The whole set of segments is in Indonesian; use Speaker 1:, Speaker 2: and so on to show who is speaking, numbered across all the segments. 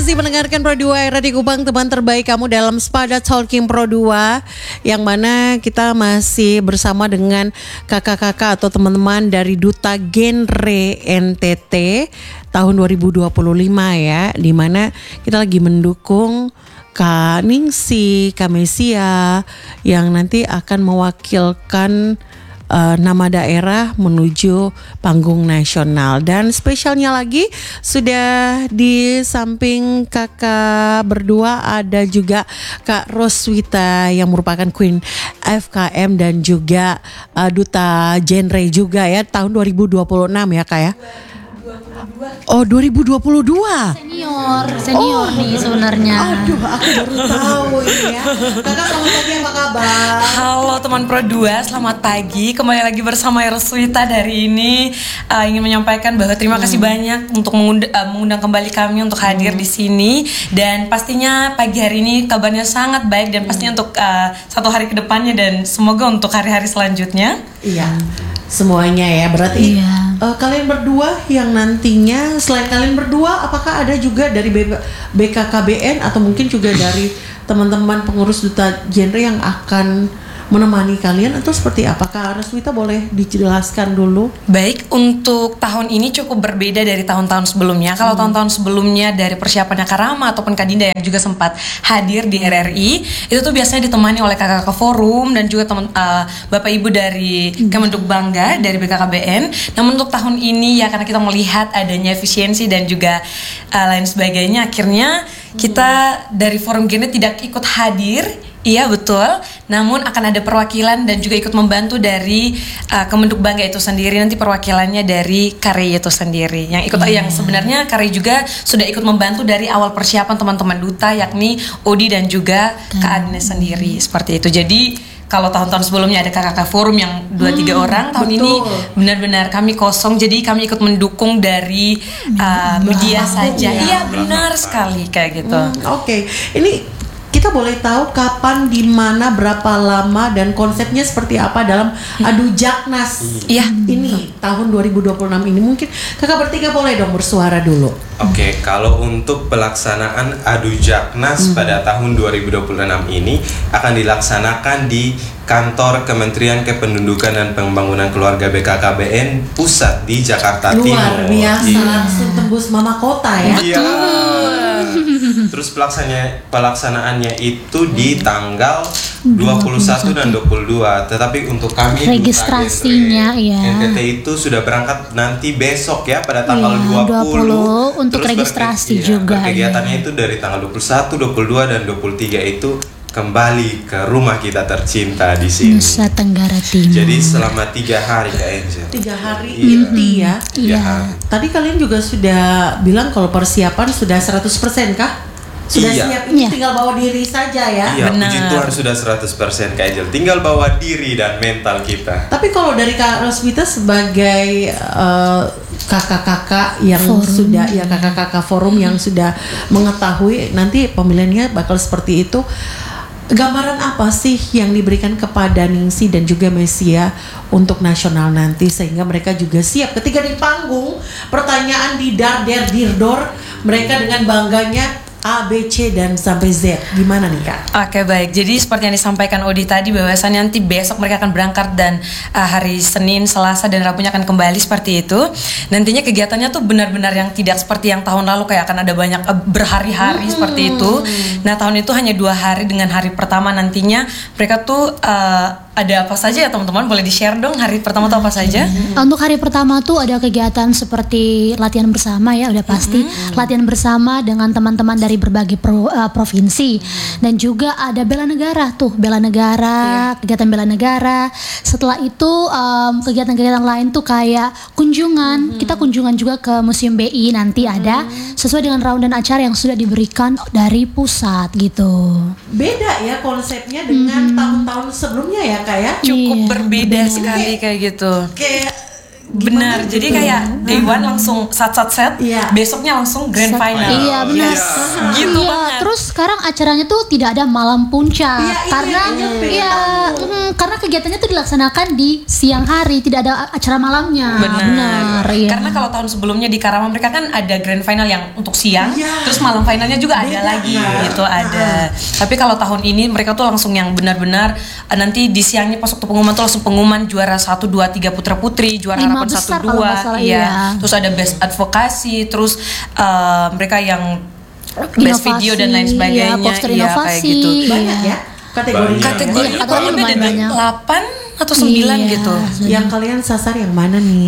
Speaker 1: masih mendengarkan Pro 2 Radio Kupang, teman terbaik kamu dalam Spada Talking Pro 2, yang mana kita masih bersama dengan kakak-kakak atau teman-teman dari Duta Genre NTT tahun 2025 ya, di mana kita lagi mendukung Kak Ningsi, Kak Mesia yang nanti akan mewakilkan nama daerah menuju panggung nasional. Dan spesialnya lagi, sudah di samping kakak berdua ada juga Kak Roswita yang merupakan Queen FKM dan juga Duta Genre juga ya, tahun 2026 ya Kak ya. Oh 2022.
Speaker 2: Senior nih sebenarnya.
Speaker 1: Aduh, aku baru tahu ini ya. Kakak selamat pagi, apa kabar?
Speaker 3: Halo teman Pro 2, selamat pagi. Kembali lagi bersama Roswita dari ini. Ingin menyampaikan bahwa terima kasih banyak untuk mengundang kembali kami untuk hadir di sini. Dan pastinya pagi hari ini kabarnya sangat baik dan pastinya untuk satu hari ke depannya dan semoga untuk hari-hari selanjutnya.
Speaker 1: Iya, semuanya ya. Berarti kalian berdua yang nantinya, selain kalian berdua, apakah ada juga dari BKKBN atau mungkin juga dari teman-teman pengurus Duta Genre yang akan menemani kalian, atau seperti apa? Kak Roswita boleh dijelaskan dulu?
Speaker 3: Baik, untuk tahun ini cukup berbeda dari tahun-tahun sebelumnya. Kalau tahun-tahun sebelumnya dari persiapannya Karama ataupun Kak Dinda yang juga sempat hadir di RRI, itu tuh biasanya ditemani oleh kakak-kakak forum dan juga teman Bapak Ibu dari Kemenduk Bangga dari BKKBN. Namun untuk tahun ini ya, karena kita melihat adanya efisiensi dan juga lain sebagainya, akhirnya kita dari forum Genre tidak ikut hadir. Iya betul, namun akan ada perwakilan dan juga ikut membantu dari Kemenduk Bangga itu sendiri. Nanti perwakilannya dari Kari itu sendiri yang ikut, yang sebenarnya Kari juga sudah ikut membantu dari awal persiapan teman-teman Duta, yakni Odi dan juga Kak Agnes sendiri, seperti itu. Jadi kalau tahun-tahun sebelumnya ada kakak-kakak forum yang 2-3 orang, tahun ini benar-benar kami kosong, jadi kami ikut mendukung dari media saja. Iya benar sekali kayak gitu.
Speaker 1: Oke. Ini kita boleh tahu kapan, di mana, berapa lama, dan konsepnya seperti apa dalam Adu Jaknas ini tahun 2026 ini? Mungkin kakak bertiga boleh dong bersuara dulu.
Speaker 4: Oke, kalau untuk pelaksanaan Adu Jaknas pada tahun 2026 ini akan dilaksanakan di kantor Kementerian Kependudukan dan Pembangunan Keluarga BKKBN Pusat di Jakarta Timur.
Speaker 1: Luar biasa, langsung tembus mama kota ya.
Speaker 4: Iya. Terus pelaksanaannya itu di tanggal 21 dan 22. Tetapi untuk kami
Speaker 2: registrasinya
Speaker 4: NTT itu sudah berangkat nanti besok ya, pada tanggal 20
Speaker 2: untuk
Speaker 4: terus
Speaker 2: registrasi juga.
Speaker 4: Kegiatannya itu dari tanggal 21, 22 dan 23 itu kembali ke rumah kita tercinta di sini,
Speaker 2: Nusa Tenggara Timur.
Speaker 4: Jadi selama 3 hari Kak Angel.
Speaker 1: 3 hari inti ya.
Speaker 4: Iya.
Speaker 1: Tadi kalian juga sudah bilang kalau persiapan sudah 100% kah? Sudah siap, ini tinggal bawa diri saja ya.
Speaker 4: Iya, puji Tuhan sudah 100% Kak Angel. Tinggal bawa diri dan mental kita.
Speaker 1: Tapi kalau dari Kak Roswita sebagai kakak-kakak yang sudah, ya kakak-kakak forum yang sudah mengetahui nanti pemilihannya bakal seperti itu, gambaran apa sih yang diberikan kepada Ningsi dan juga Mesia untuk nasional nanti, sehingga mereka juga siap ketika di panggung, pertanyaan di dirdor, mereka dengan bangganya A, B, C, dan sampai Z. Gimana nih Kak?
Speaker 3: Oke baik, jadi seperti yang disampaikan Odi tadi, bahwasannya nanti besok mereka akan berangkat dan hari Senin, Selasa, dan Rabunya akan kembali seperti itu. Nantinya kegiatannya tuh benar-benar yang tidak seperti yang tahun lalu, kayak akan ada banyak berhari-hari seperti itu. Nah tahun itu hanya 2 hari, dengan hari pertama nantinya mereka tuh ada apa saja ya teman-teman, boleh di-share dong hari pertama tuh apa saja?
Speaker 2: Untuk hari pertama tuh ada kegiatan seperti latihan bersama ya, udah pasti latihan bersama dengan teman-teman dari berbagai provinsi, dan juga ada bela negara tuh, kegiatan bela negara. Setelah itu kegiatan-kegiatan lain tuh kayak kunjungan, kita kunjungan juga ke Museum BI nanti ada, sesuai dengan round dan acara yang sudah diberikan dari pusat gitu.
Speaker 1: Beda ya konsepnya dengan tahun-tahun sebelumnya ya Kak ya?
Speaker 3: Cukup berbeda sekali kayak gitu.
Speaker 1: Kayak
Speaker 3: Benar, jadi kayak day one langsung set,
Speaker 1: Iya.
Speaker 3: besoknya langsung grand final.
Speaker 2: Iya benar.
Speaker 3: Gitu
Speaker 2: Iya,
Speaker 3: banget.
Speaker 2: terus sekarang acaranya tuh tidak ada malam puncak
Speaker 1: Iya,
Speaker 2: karena karena kegiatannya tuh dilaksanakan di siang hari, tidak ada acara malamnya.
Speaker 3: Benar.
Speaker 2: Iya.
Speaker 3: Karena kalau tahun sebelumnya di Karama mereka kan ada grand final yang untuk siang, terus malam finalnya juga ada lagi gitu ada. Tapi kalau tahun ini mereka tuh langsung yang benar-benar nanti di siangnya pas waktu pengumuman tuh langsung pengumuman juara 1, 2, 3 putra-putri, juara
Speaker 2: 5
Speaker 3: harapan 1,
Speaker 2: besar kalau nggak
Speaker 3: 2,
Speaker 2: salah,
Speaker 3: iya.
Speaker 2: iya.
Speaker 3: Terus ada best advokasi, terus mereka yang best
Speaker 2: Inovasi,
Speaker 3: video dan lain sebagainya,
Speaker 2: iya, poster
Speaker 3: iya,
Speaker 2: inovasi,
Speaker 3: kayak gitu.
Speaker 1: Banyak ya kategorinya.
Speaker 3: Kategorinya
Speaker 2: Iya,
Speaker 3: kurang lebih ada
Speaker 2: banyak.
Speaker 3: 8 atau 9
Speaker 2: Iya.
Speaker 3: gitu.
Speaker 1: Yang kalian sasar yang mana nih?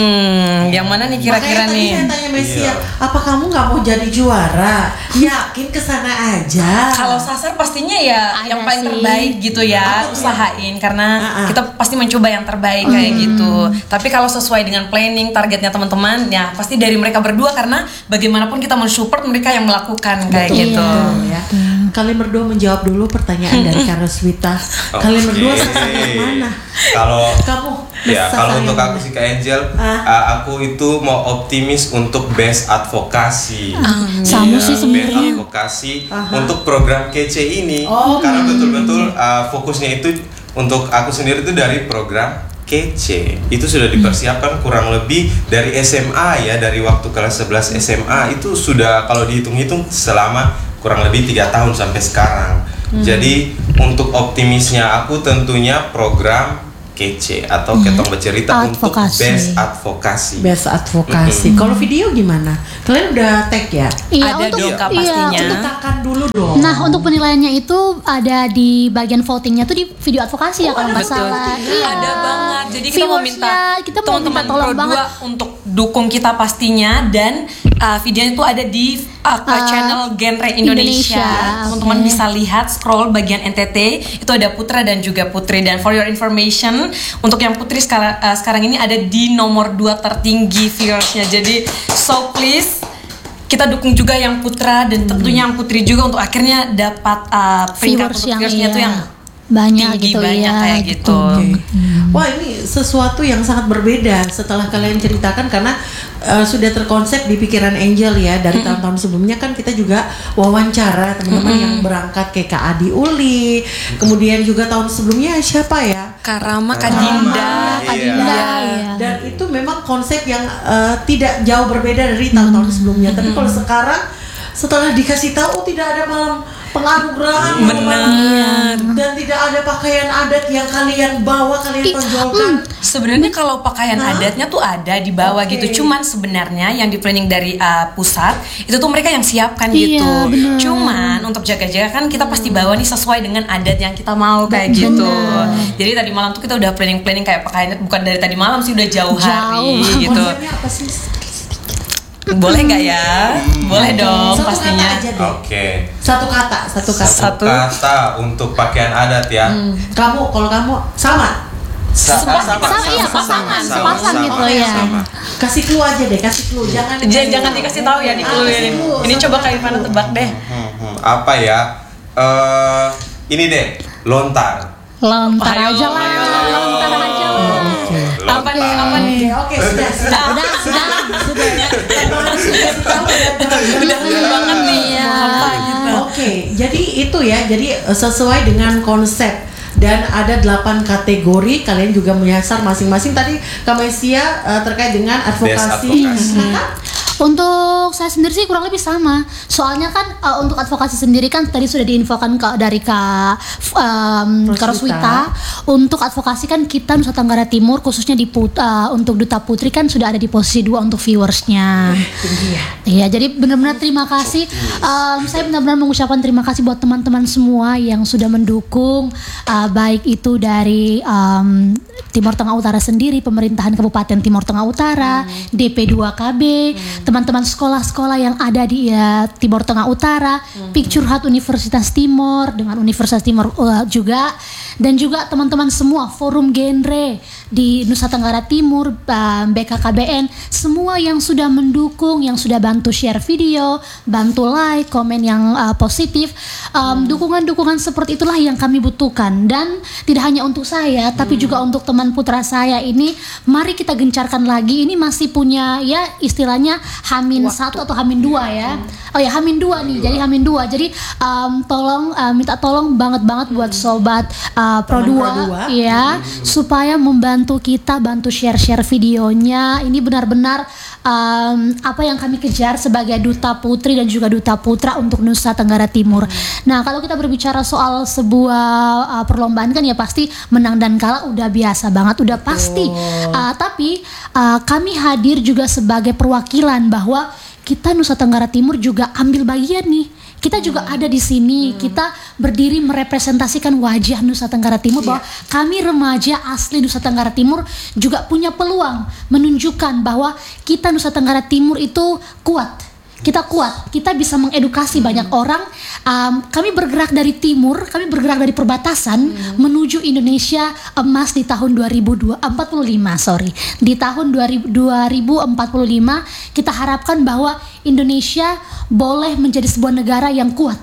Speaker 3: Yang mana nih kira-kira
Speaker 1: Makanya
Speaker 3: nih?
Speaker 1: tadi saya tanya Mesia,
Speaker 4: Iya.
Speaker 1: apa kamu nggak mau jadi juara? Yakin kesana aja.
Speaker 3: Kalau sasar pastinya ya
Speaker 2: Ada
Speaker 3: yang paling
Speaker 2: sih.
Speaker 3: terbaik gitu ya, usahain karena kita pasti mencoba yang terbaik kayak gitu. Tapi kalau sesuai dengan planning targetnya teman-teman ya pasti dari mereka berdua karena bagaimanapun kita mensupport mereka yang melakukan kayak gitu.
Speaker 1: Ya. Kalian berdua menjawab dulu pertanyaan dari Karaswita. Kalian berdua sasar yang mana?
Speaker 4: Kalau
Speaker 1: Kamu
Speaker 4: ya,
Speaker 1: sasar
Speaker 4: kalau
Speaker 1: yang
Speaker 4: untuk
Speaker 1: mana?
Speaker 4: aku sih Kak Angel, aku itu mau optimis untuk best advokasi.
Speaker 2: Sama
Speaker 4: Iya,
Speaker 2: sih sebenarnya.
Speaker 4: best advokasi untuk program kece ini. Karena betul-betul fokusnya itu untuk aku sendiri itu dari program kece. Itu sudah dipersiapkan kurang lebih dari SMA ya, dari waktu kelas 11 SMA itu sudah kalau dihitung-hitung selama kurang lebih 3 tahun sampai sekarang. Jadi untuk optimisnya aku tentunya program kece atau ketong bercerita untuk
Speaker 2: Advokasi.
Speaker 4: best advokasi.
Speaker 1: Best advokasi. Kalau video gimana? Kalian udah tag ya?
Speaker 2: Iya,
Speaker 3: Ada
Speaker 2: untuk
Speaker 3: dong, Kak,
Speaker 2: iya,
Speaker 3: pastinya.
Speaker 2: untuk
Speaker 1: Tekan dulu dong.
Speaker 2: Nah, untuk penilaiannya itu ada di bagian votingnya tuh di video advokasi ya kalau nggak
Speaker 3: Betul.
Speaker 2: salah. Iya.
Speaker 3: Ada banget. Jadi kita mau minta
Speaker 2: Viewersnya, kita mau
Speaker 3: teman-teman
Speaker 2: minta tolong
Speaker 3: Pro
Speaker 2: banget.
Speaker 3: 2 untuk dukung kita pastinya dan videonya itu ada di channel Genre Indonesia.
Speaker 2: Indonesia,
Speaker 3: Teman-teman
Speaker 2: oke.
Speaker 3: bisa lihat scroll bagian NTT itu ada putra dan juga putri dan for your information untuk yang putri sekarang ini ada di nomor 2 tertinggi viewersnya. Jadi so please kita dukung juga yang putra dan tentunya yang putri juga untuk akhirnya dapat peringkat
Speaker 2: Viewers
Speaker 3: untuk
Speaker 2: yang
Speaker 3: viewersnya itu
Speaker 2: iya,
Speaker 3: yang
Speaker 2: banyak
Speaker 3: tinggi,
Speaker 2: gitu
Speaker 3: banyak
Speaker 2: ya,
Speaker 3: kayak gitu.
Speaker 1: Oke. Wah, ini sesuatu yang sangat berbeda setelah kalian ceritakan karena sudah terkonsep di pikiran Angel ya dari tahun-tahun sebelumnya kan kita juga wawancara teman-teman yang berangkat ke KA di Uli, kemudian juga tahun sebelumnya siapa ya?
Speaker 3: Karama, Kadinda,
Speaker 2: Iya.
Speaker 1: Dan itu memang konsep yang tidak jauh berbeda dari tahun-tahun sebelumnya. Tapi kalau sekarang setelah dikasih tahu tidak ada malam penganugerahan
Speaker 3: Benar.
Speaker 1: dan tidak ada pakaian adat yang kalian bawa, kalian tonjolkan.
Speaker 3: Sebenarnya kalau pakaian adatnya tuh ada di bawah
Speaker 1: Oke.
Speaker 3: gitu. Cuman sebenarnya yang di planning dari pusat itu tuh mereka yang siapkan
Speaker 2: Iya,
Speaker 3: gitu.
Speaker 2: benar.
Speaker 3: Cuman untuk jaga-jaga kan kita pasti bawa nih sesuai dengan adat yang kita mau kayak gitu. Jadi tadi malam tuh kita udah planning kayak pakaiannya bukan dari tadi malam sih udah jauh hari gitu.
Speaker 1: Konsepnya apa sih?
Speaker 3: Boleh nggak ya? Boleh dong
Speaker 1: Satu
Speaker 3: pastinya.
Speaker 1: kata aja deh.
Speaker 4: Oke.
Speaker 1: Satu kata.
Speaker 3: Satu.
Speaker 4: Kata untuk pakaian adat ya.
Speaker 1: Kalau kamu sama.
Speaker 2: Sepasang gitu ya.
Speaker 1: Kasih clue aja deh, kasih clue.
Speaker 3: Jangan dikasih tahu ya, dikeluarin. Ini coba Kak Irfana tebak deh.
Speaker 4: Apa ya? Ini deh, lontar.
Speaker 2: Lontar
Speaker 3: Ayo,
Speaker 2: aja lah,
Speaker 3: ayo.
Speaker 2: lontar aja lah.
Speaker 3: Apa nih? Apa nih?
Speaker 1: Oke, sudah.
Speaker 3: Udah banget nih ya. Apa gitu.
Speaker 1: Oke, jadi itu ya. Jadi sesuai dengan konsep dan ada 8 kategori. Kalian juga menyasar masing-masing. Tadi Kamesia terkait dengan advokasi.
Speaker 2: Untuk saya sendiri sih kurang lebih sama. Soalnya kan untuk advokasi sendiri kan tadi sudah diinfokan dari Kak Karaswita. Untuk advokasi kan kita Nusa Tenggara Timur khususnya untuk Duta Putri kan sudah ada di posisi 2 untuk viewersnya. Iya, jadi benar-benar terima kasih. Saya benar-benar mengucapkan terima kasih buat teman-teman semua yang sudah mendukung, baik itu dari Timur Tengah Utara sendiri, pemerintahan Kabupaten Timur Tengah Utara, DP2KB, teman-teman sekolah-sekolah yang ada di Timur Tengah Utara, Picture Hut Universitas Timur dengan Universitas Timur juga, dan juga teman-teman semua forum genre di Nusa Tenggara Timur, BKKBN, semua yang sudah mendukung, yang sudah bantu share video, bantu like, komen yang positif. Dukungan-dukungan seperti itulah yang kami butuhkan, dan tidak hanya untuk saya tapi juga untuk teman putra saya ini. Mari kita gencarkan lagi, ini masih punya ya istilahnya H-1 atau H-2 ya. Oh ya H-2 nih, jadi H-2. Jadi tolong minta tolong banget buat sobat Pro 2 ya, supaya membantu kita, bantu share videonya. Ini benar-benar apa yang kami kejar sebagai duta putri dan juga duta putra untuk Nusa Tenggara Timur. Nah, kalau kita berbicara soal sebuah perlombaan kan ya pasti menang dan kalah udah biasa banget, udah pasti. Tapi kami hadir juga sebagai perwakilan bahwa kita Nusa Tenggara Timur juga ambil bagian nih. Kita juga ada di sini, kita berdiri merepresentasikan wajah Nusa Tenggara Timur, bahwa kami remaja asli Nusa Tenggara Timur juga punya peluang menunjukkan bahwa kita Nusa Tenggara Timur itu kuat. Kita kuat, kita bisa mengedukasi banyak orang. Kami bergerak dari timur, kami bergerak dari perbatasan menuju Indonesia emas di tahun 2045. Di tahun 2045 kita harapkan bahwa Indonesia boleh menjadi sebuah negara yang kuat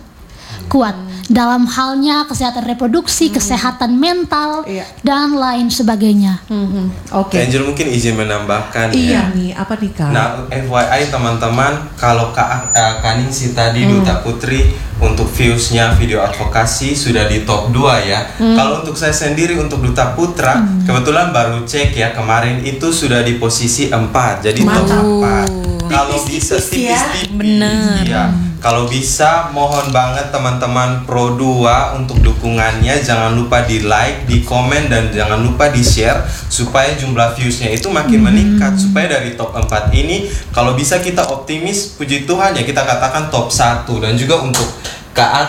Speaker 2: dalam halnya kesehatan reproduksi, kesehatan mental, dan lain sebagainya.
Speaker 4: Oke. Angel mungkin izin menambahkan
Speaker 1: ya. Nih, apa nih Kak?
Speaker 4: Nah, FYI teman-teman, kalau Kak Kaningsi tadi Duta Putri untuk viewsnya video advokasi sudah di top 2 ya. Kalau untuk saya sendiri untuk Duta Putra, kebetulan baru cek ya kemarin itu sudah di posisi 4, jadi top 4. Kalau bisa tipis-tipis
Speaker 1: benar.
Speaker 4: Ya. Kalau bisa mohon banget teman-teman Pro 2 untuk dukungannya, jangan lupa di like, di komen, dan jangan lupa di share supaya jumlah viewsnya itu makin meningkat, supaya dari top 4 ini kalau bisa kita optimis, puji Tuhan ya kita katakan top 1. Dan juga untuk Kak